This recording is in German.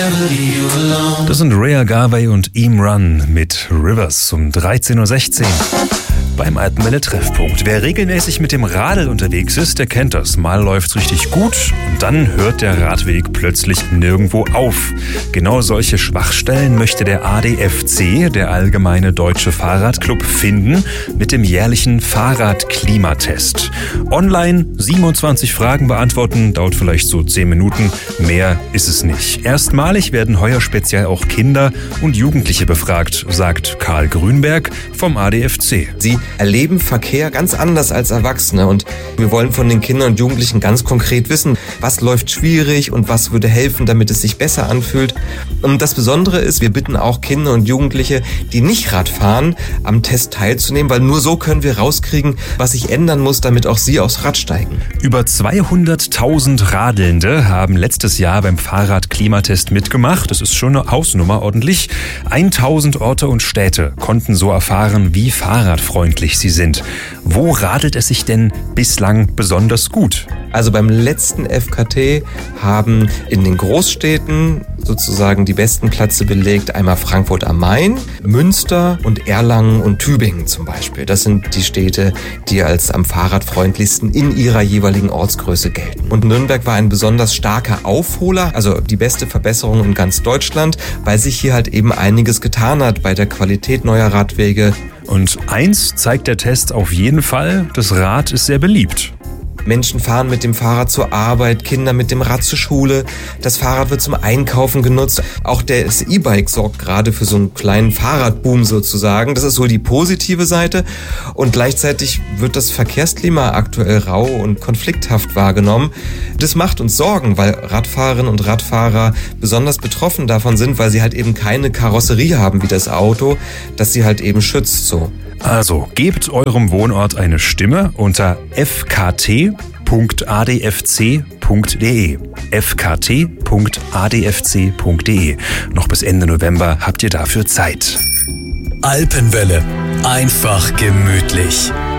Das sind Ray Agave und Imran mit Rivers um 13.16 Uhr. Beim Alpenwelle-Treffpunkt. Wer regelmäßig mit dem Radl unterwegs ist, der kennt das. Mal läuft's richtig gut und dann hört der Radweg plötzlich nirgendwo auf. Genau solche Schwachstellen möchte der ADFC, der Allgemeine Deutsche Fahrradclub, finden mit dem jährlichen Fahrradklimatest. Online 27 Fragen beantworten, dauert vielleicht so 10 Minuten. Mehr ist es nicht. Erstmalig werden heuer speziell auch Kinder und Jugendliche befragt, sagt Karl Grünberg vom ADFC. Sie erleben Verkehr ganz anders als Erwachsene und wir wollen von den Kindern und Jugendlichen ganz konkret wissen, was läuft schwierig und was würde helfen, damit es sich besser anfühlt. Und das Besondere ist, wir bitten auch Kinder und Jugendliche, die nicht Rad fahren, am Test teilzunehmen, weil nur so können wir rauskriegen, was sich ändern muss, damit auch sie aufs Rad steigen. Über 200.000 Radelnde haben letztes Jahr beim Fahrradklimatest mitgemacht. Das ist schon eine Hausnummer ordentlich. 1.000 Orte und Städte konnten so erfahren, wie fahrradfreundlich sie sind. Wo radelt es sich denn bislang besonders gut? Also beim letzten FKT haben in den Großstädten sozusagen die besten Plätze belegt. Einmal Frankfurt am Main, Münster und Erlangen und Tübingen zum Beispiel. Das sind die Städte, die als am fahrradfreundlichsten in ihrer jeweiligen Ortsgröße gelten. Und Nürnberg war ein besonders starker Aufholer, also die beste Verbesserung in ganz Deutschland, weil sich hier halt eben einiges getan hat bei der Qualität neuer Radwege. Und eins zeigt der Test auf jeden Fall, das Rad ist sehr beliebt. Menschen fahren mit dem Fahrrad zur Arbeit, Kinder mit dem Rad zur Schule. Das Fahrrad wird zum Einkaufen genutzt. Auch das E-Bike sorgt gerade für so einen kleinen Fahrradboom sozusagen. Das ist so die positive Seite. Und gleichzeitig wird das Verkehrsklima aktuell rau und konflikthaft wahrgenommen. Das macht uns Sorgen, weil Radfahrerinnen und Radfahrer besonders betroffen davon sind, weil sie halt eben keine Karosserie haben wie das Auto, das sie halt eben schützt so. Also, gebt eurem Wohnort eine Stimme unter fkt.adfc.de. fkt.adfc.de. Noch bis Ende November habt ihr dafür Zeit. Alpenwelle. Einfach gemütlich.